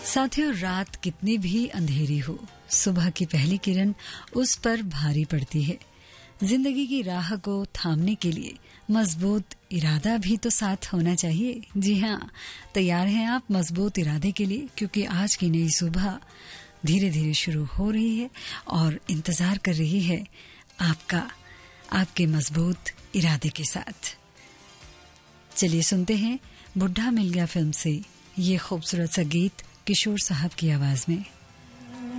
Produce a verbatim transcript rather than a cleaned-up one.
साथियों, रात कितनी भी अंधेरी हो, सुबह की पहली किरण उस पर भारी पड़ती है। जिंदगी की राह को थामने के लिए मजबूत इरादा भी तो साथ होना चाहिए। जी हाँ, तैयार हैं आप मजबूत इरादे के लिए? क्योंकि आज की नई सुबह धीरे धीरे शुरू हो रही है और इंतजार कर रही है आपका, आपके मजबूत इरादे के साथ। चलिए सुनते हैं बुढ़ा मिल गया फिल्म से ये खूबसूरत सा गीत किशोर साहब की आवाज में।